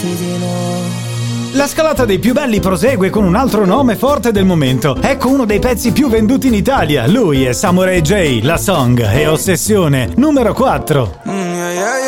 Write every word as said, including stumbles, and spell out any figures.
mattino. La scalata dei più belli prosegue con un altro nome forte del momento. Ecco uno dei pezzi più venduti in Italia. Lui è Samurai J, La Song e Ossessione, numero quattro. Mm, yeah, yeah, yeah.